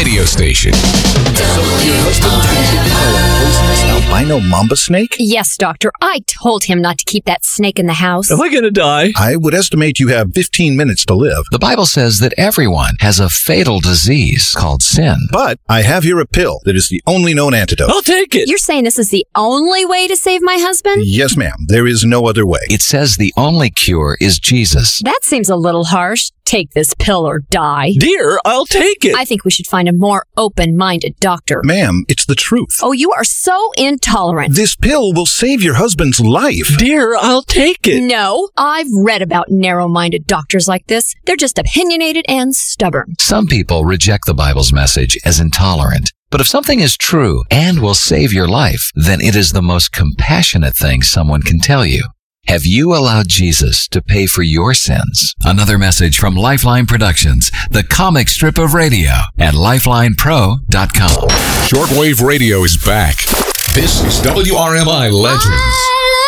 radio station. Your husband treated you by a poisonous albino mamba snake? Yes, doctor. I told him not to keep that snake in the house. Am I going to die? I would estimate you have 15 minutes to live. The Bible says that everyone has a fatal disease called sin. But I have here a pill that is the only known antidote. I'll take it. You're saying this is the only way to save my husband? Yes, ma'am. There is no other way. It says the only cure is Jesus. That seems a little harsh. Take this pill or die. Dear, I'll take it. I think we should find a more open-minded doctor. Ma'am, it's the truth. Oh, you are so intolerant. This pill will save your husband's life. Dear, I'll take it. No, I've read about narrow-minded doctors like this. They're just opinionated and stubborn. Some people reject the Bible's message as intolerant. But if something is true and will save your life, then it is the most compassionate thing someone can tell you. Have you allowed Jesus to pay for your sins? Another message from Lifeline Productions, the comic strip of radio at lifelinepro.com. Shortwave radio is back. This is WRMI Legends.